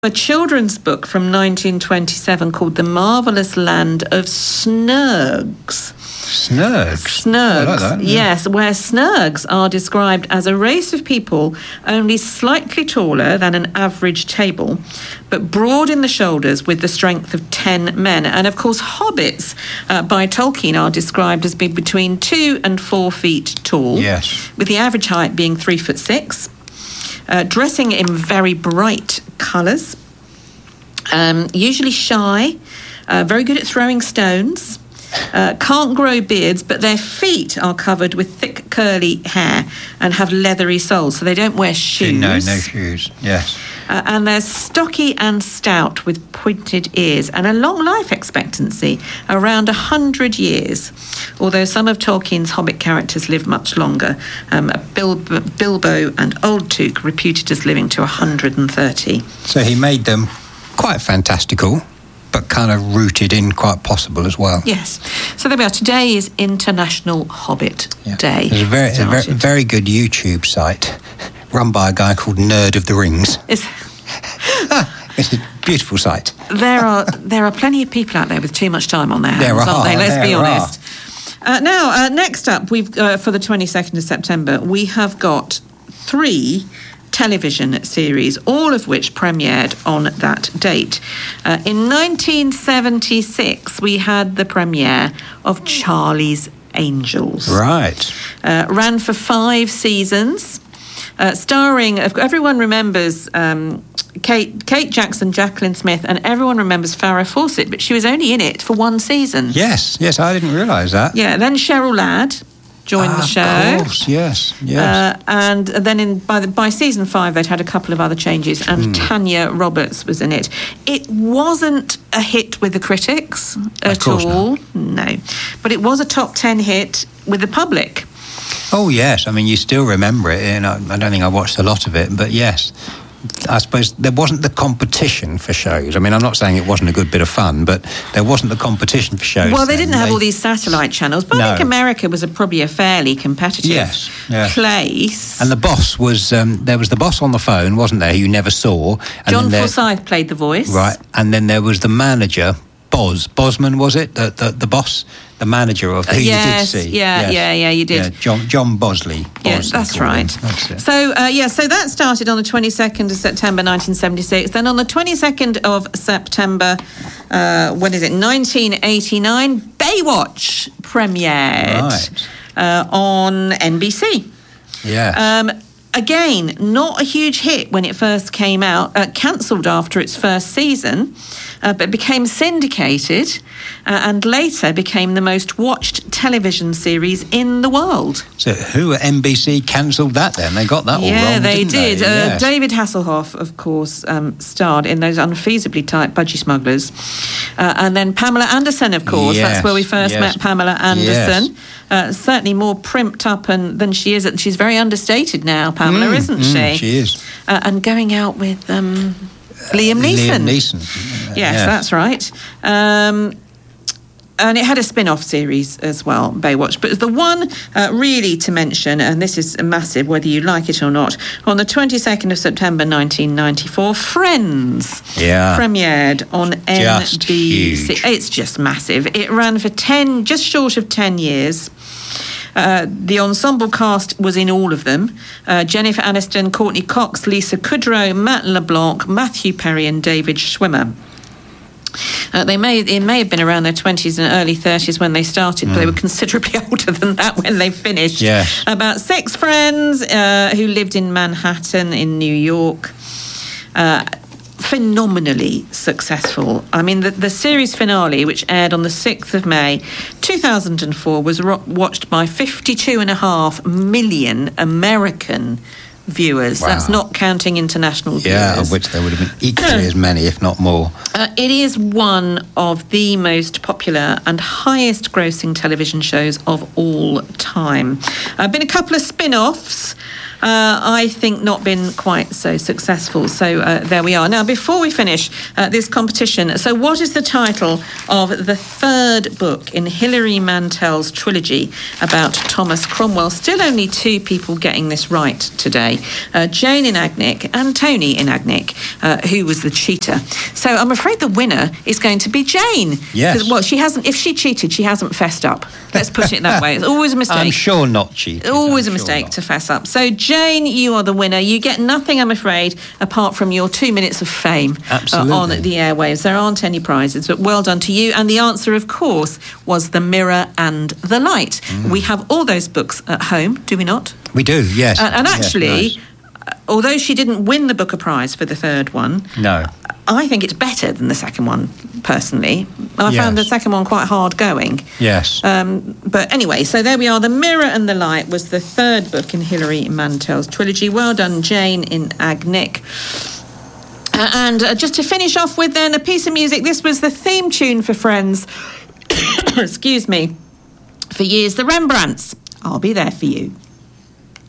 A children's book from 1927 called The Marvellous Land of Snurgs. Snurgs? Snurgs, I like that, yes, where Snurgs are described as a race of people only slightly taller than an average table, but broad in the shoulders with the strength of 10 men. And of course, hobbits by Tolkien are described as being between 2 and 4 feet tall, yes, with the average height being 3'6". Dressing in very bright colours, usually shy, very good at throwing stones, can't grow beards, but their feet are covered with thick curly hair and have leathery soles, so they don't wear shoes. No shoes, yes. And they're stocky and stout with pointed ears and a long life expectancy, around 100 years, although some of Tolkien's Hobbit characters live much longer. Bilbo and Old Took reputed as living to 130. So he made them quite fantastical, but kind of rooted in quite possible as well. Yes. So there we are. Today is International Hobbit Day. There's a very good YouTube site run by a guy called Nerd of the Rings. It's a beautiful site. There are plenty of people out there with too much time on their hands, aren't they? Let's be honest. Now, next up, we've for the 22nd of September, we have got 3 television series, all of which premiered on that date. In 1976, we had the premiere of Charlie's Angels. Right. Ran for 5 seasons, starring, everyone remembers Kate Jackson, Jacqueline Smith, and everyone remembers Farrah Fawcett, but she was only in it for 1 season. Yes, I didn't realise that. Yeah, then Cheryl Ladd joined the show. Of course, yes. And then by season 5, they'd had a couple of other changes, and Tanya Roberts was in it. It wasn't a hit with the critics at all, no. But it was a top 10 hit with the public. Oh, yes. I mean, you still remember it, and I don't think I watched a lot of it, but yes. I suppose there wasn't the competition for shows. I mean, I'm not saying it wasn't a good bit of fun, but there wasn't the competition for shows. Well, they didn't have all these satellite channels, but I think America was probably a fairly competitive place. And the boss was, there was the boss on the phone, wasn't there, who you never saw. And John Forsyth played the voice. Right, and then there was the manager, Bosman, was it? The boss, the manager of who you did see. Yeah, you did. Yeah, John Bosley. Yeah, that's right. That's it. So that started on the 22nd of September 1976. Then on the 22nd of September, 1989, Baywatch premiered on NBC. Yeah. Again, not a huge hit when it first came out, cancelled after its first season, but became syndicated and later became the most watched television series in the world. So who at NBC cancelled that then? They got that all wrong, Yeah, they did. Yes. David Hasselhoff, of course, starred in those unfeasibly tight Budgie Smugglers. And then Pamela Anderson, of course. Yes, that's where we first met Pamela Anderson. Certainly more primped up than she is. She's very understated now, Pamela, isn't she? She is. And going out with Liam Neeson. Liam Neeson. Yes, that's right. And it had a spin-off series as well, Baywatch. But the one really to mention, and this is massive, whether you like it or not, on the 22nd of September 1994, Friends premiered on NBC. Huge. It's just massive. It ran for just short of 10 years. The ensemble cast was in all of them. Jennifer Aniston, Courtney Cox, Lisa Kudrow, Matt LeBlanc, Matthew Perry and David Schwimmer. It may have been around their 20s and early 30s when they started, but they were considerably older than that when they finished. Yes. About 6 friends who lived in Manhattan in New York. Phenomenally successful. I mean, the series finale, which aired on the 6th of May 2004, was watched by 52.5 million American viewers. Wow. That's not counting international viewers. Yeah, of which there would have been equally as many, if not more. It is one of the most popular and highest grossing television shows of all time. Been a couple of spin-offs. I think not been quite so successful. So there we are. Now, before we finish this competition, so what is the title of the third book in Hilary Mantel's trilogy about Thomas Cromwell? Still only 2 people getting this right today. Jane in Agnick and Tony in Agnick, who was the cheater. So I'm afraid the winner is going to be Jane. Yes. Well, she hasn't. If she cheated, she hasn't fessed up. Let's put it that way. It's always a mistake. I'm sure not cheated. Always a mistake to fess up. So, Jane, you are the winner. You get nothing, I'm afraid, apart from your 2 minutes of fame on the airwaves. There aren't any prizes, but well done to you. And the answer, of course, was The Mirror and the Light. We have all those books at home, do we not? We do, yes. And actually, yes, nice. Although she didn't win the Booker Prize for the third one, no, I think it's better than the second one, personally. I found the second one quite hard going. Yes. But anyway, so there we are. The Mirror and the Light was the third book in Hilary Mantel's trilogy. Well done, Jane in Agnick. And just to finish off with then a piece of music. This was the theme tune for Friends. Excuse me. For years, the Rembrandts. I'll be there for you.